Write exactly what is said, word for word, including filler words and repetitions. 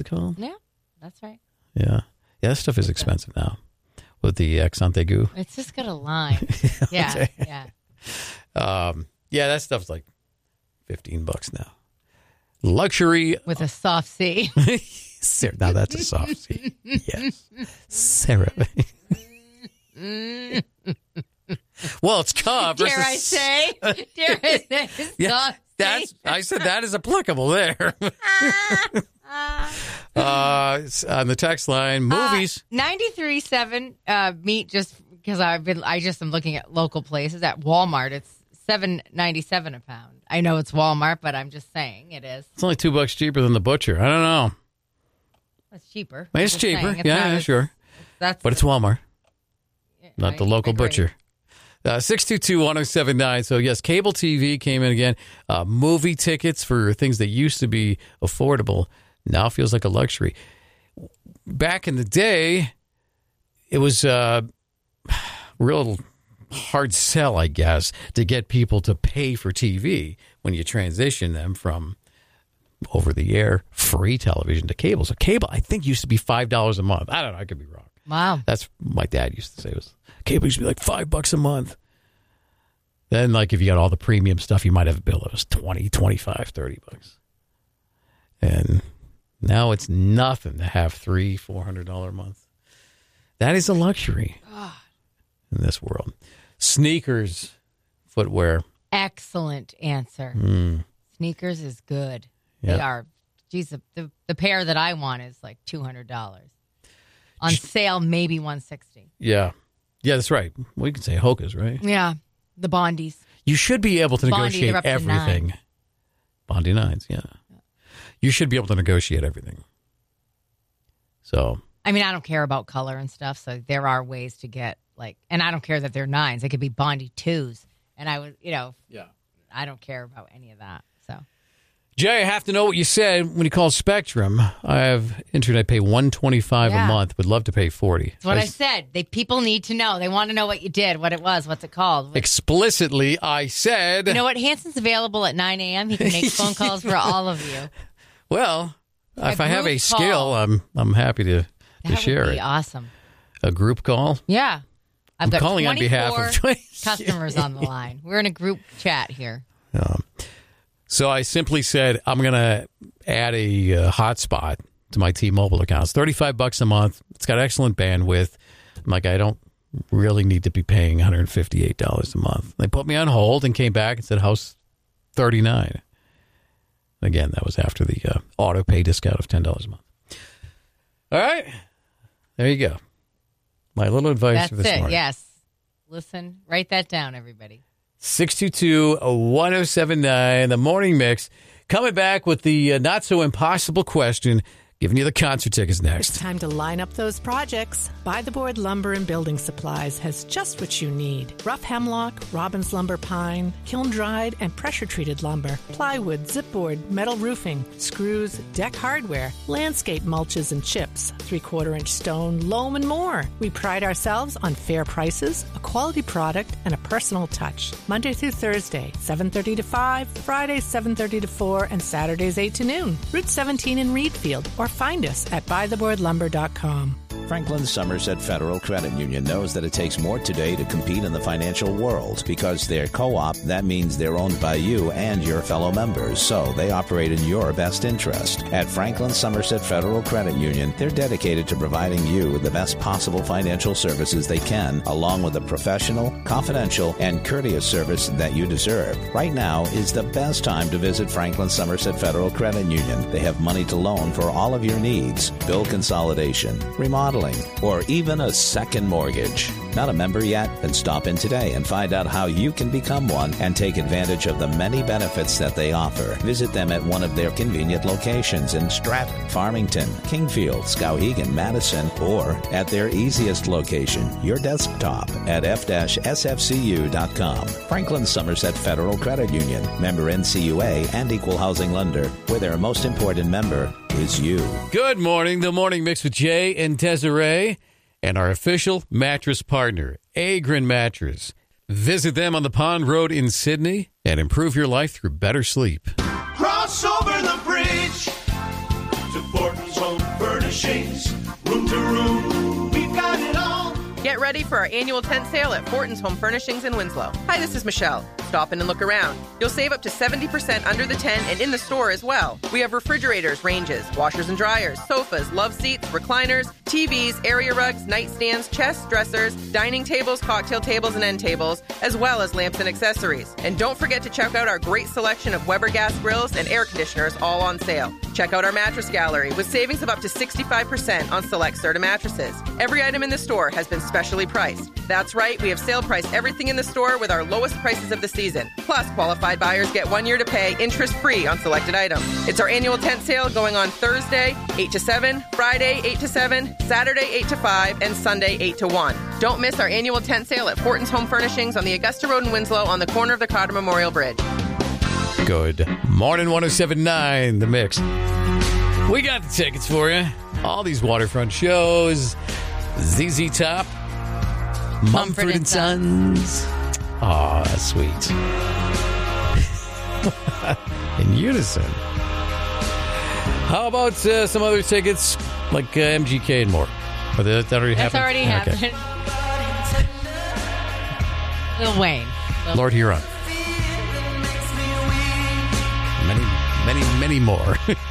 called? Yeah, that's right. Yeah. Yeah, that stuff is expensive now with the Exante Goo. It's just got a line. yeah, yeah. Um, yeah, that stuff's like fifteen bucks now. Luxury. With a soft C. Sarah, now that's a soft C. Yes. Sarah. Well, it's Cobb versus... Dare I say? Dare I say? Yeah, that's, I said that is applicable there. uh, on the text line, movies. Uh, ninety-three point seven uh, meat, just because I've been, I just am looking at local places. At Walmart, it's seven ninety-seven a pound. I know it's Walmart, but I'm just saying it is. It's only two bucks cheaper than the butcher. I don't know. It's cheaper. It's cheaper. It's yeah, yeah as, sure. That's but it's Walmart, not I the local agree. butcher. Uh, six two two, one oh seven nine. So, yes, cable T V came in again. Uh, movie tickets for things that used to be affordable now feels like a luxury. Back in the day, it was a real hard sell, I guess, to get people to pay for T V when you transition them from over-the-air free television to cable. So cable, I think, used to be five dollars a month. I don't know. I could be wrong. Wow. That's what my dad used to say. It was cable used to be like five bucks a month. Then, like, if you got all the premium stuff, you might have a bill that was twenty, twenty-five, thirty bucks. And now it's nothing to have three, four hundred dollars a month. That is a luxury in this world. Sneakers, footwear. Excellent answer. Mm. Sneakers is good. Yep. They are. Geez, the, the, the pair that I want is like two hundred dollars. On sale, maybe one hundred sixty dollars. Yeah. Yeah, that's right. We can say Hoka's, right? Yeah. The Bondies. You should be able to Bondi, negotiate they're up to everything. nine. Bondi nines, yeah. You should be able to negotiate everything. So. I mean, I don't care about color and stuff, so there are ways to get, like, and I don't care that they're nines. They could be Bondi twos. And I would, you know, yeah. I don't care about any of that, so. Jay, I have to know what you said when you called Spectrum. I have internet pay one hundred twenty-five dollars Yeah. a month. Would love to pay forty dollars. That's what I, I said. They people need to know. They want to know what you did, what it was, what's it called. Explicitly, I said. You know what? Hanson's available at nine a.m. He can make phone calls for all of you. Well, A if I have a group skill, call. I'm I'm happy to, to That share would be it. awesome. A group call? Yeah. I've I'm got calling on behalf of customers on the line. We're in a group chat here. Um, so I simply said, I'm going to add a uh, hotspot to my T-Mobile account. It's thirty-five bucks a month. It's got excellent bandwidth. I'm like, I don't really need to be paying one hundred fifty-eight dollars a month. They put me on hold and came back and said, how's thirty-nine? Again, that was after the uh, auto pay discount of ten dollars a month. All right. There you go. My little advice That's for this it. morning. Yes. Listen, write that down, everybody. six two two, one oh seven nine, the morning mix. Coming back with the uh, not so impossible question, giving you the concert tickets next. It's time to line up those projects. By the Board Lumber and Building Supplies has just what you need. Rough hemlock, Robbins lumber pine, kiln-dried and pressure-treated lumber, plywood, zipboard, metal roofing, screws, deck hardware, landscape mulches and chips, three-quarter inch stone, loam, and more. We pride ourselves on fair prices, a quality product, and a personal touch. Monday through Thursday, seven thirty to five, Fridays seven thirty to four, and Saturdays eight to noon. Route seventeen in Reedfield, or find us at buy the board lumber dot com. Franklin Somerset Federal Credit Union knows that it takes more today to compete in the financial world. Because they're co-op, that means they're owned by you and your fellow members, so they operate in your best interest. At Franklin Somerset Federal Credit Union, they're dedicated to providing you with the best possible financial services they can, along with the professional, confidential, and courteous service that you deserve. Right now is the best time to visit Franklin Somerset Federal Credit Union. They have money to loan for all of your needs, bill consolidation, remodeling, or even a second mortgage. Not a member yet? Then stop in today and find out how you can become one and take advantage of the many benefits that they offer. Visit them at one of their convenient locations in Stratton, Farmington, Kingfield, Skowhegan, Madison, or at their easiest location, your desktop at f dash s f c u dot com. Franklin Somerset Federal Credit Union, member N C U A and equal housing lender, where their most important member is you. Good morning. The Morning Mix with Jay and Desiree and our official mattress partner, Agrin Mattress. Visit them on the Pond Road in Sydney and improve your life through better sleep. Cross over the bridge to Borton's Home Furnishings, room to room, we've got it all. Get ready for our annual tent sale at Fortin's Home Furnishings in Winslow. Hi, this is Michelle. Stop in and look around. You'll save up to seventy percent under the tent and in the store as well. We have refrigerators, ranges, washers and dryers, sofas, love seats, recliners, T Vs, area rugs, nightstands, chests, dressers, dining tables, cocktail tables, and end tables, as well as lamps and accessories. And don't forget to check out our great selection of Weber gas grills and air conditioners, all on sale. Check out our mattress gallery with savings of up to sixty-five percent on select Serta mattresses. Every item in the store has been specially priced. That's right, we have sale priced everything in the store with our lowest prices of the season. Plus, qualified buyers get one year to pay interest-free on selected items. It's our annual tent sale going on Thursday, eight to seven, Friday, eight to seven, Saturday, eight to five, and Sunday, eight to one. Don't miss our annual tent sale at Fortin's Home Furnishings on the Augusta Road in Winslow on the corner of the Carter Memorial Bridge. Good morning, one oh seven point nine, The Mix. We got the tickets for you. All these waterfront shows. Z Z Top. Mumford and Sons. Aw, oh, sweet. In unison. How about uh, some other tickets, like uh, M G K and more? Or that, that already That's happened? already Okay. happened. Lil Wayne. Lil Lord Huron. Many, many, many more.